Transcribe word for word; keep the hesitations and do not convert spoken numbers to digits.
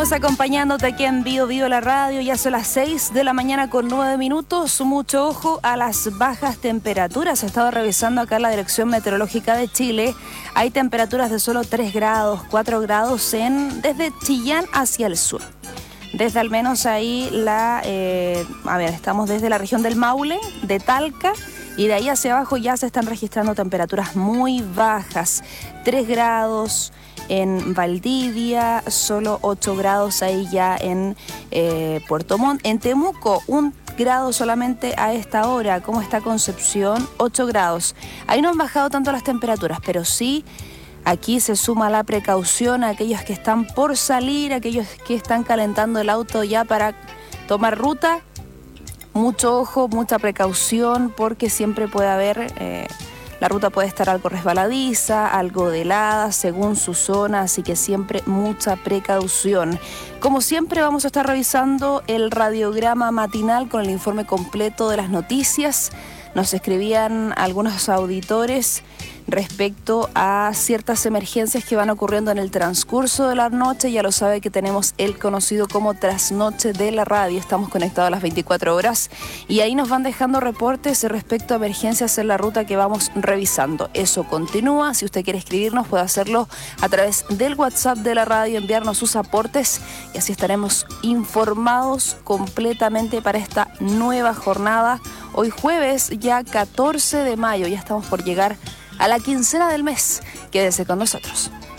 Acompañándote aquí en Bio Bio la radio, ya son las seis de la mañana con nueve minutos. Mucho ojo a las bajas temperaturas. He estado revisando acá la Dirección Meteorológica de Chile. Hay temperaturas de solo tres grados, cuatro grados en desde Chillán hacia el sur. Desde al menos ahí la, eh, a ver, estamos desde la región del Maule, de Talca, y de ahí hacia abajo ya se están registrando temperaturas muy bajas, tres grados en Valdivia, solo ocho grados ahí ya en eh, Puerto Montt. En Temuco, un grado solamente a esta hora. ¿Cómo está Concepción? ocho grados. Ahí no han bajado tanto las temperaturas, pero sí aquí se suma la precaución a aquellos que están por salir, aquellos que están calentando el auto ya para tomar ruta. Mucho ojo, mucha precaución, porque siempre puede haber... Eh, La ruta puede estar algo resbaladiza, algo de helada, según su zona, así que siempre mucha precaución. Como siempre, vamos a estar revisando el radiograma matinal con el informe completo de las noticias. Nos escribían algunos auditores respecto a ciertas emergencias que van ocurriendo en el transcurso de la noche. Ya lo sabe que tenemos el conocido como trasnoche de la radio. Estamos conectados a las veinticuatro horas y ahí nos van dejando reportes respecto a emergencias en la ruta que vamos revisando. Eso continúa. Si usted quiere escribirnos, puede hacerlo a través del WhatsApp de la radio, enviarnos sus aportes y así estaremos informados completamente para esta nueva jornada. Hoy jueves, ya catorce de mayo, ya estamos por llegar a la quincena del mes. Quédese con nosotros.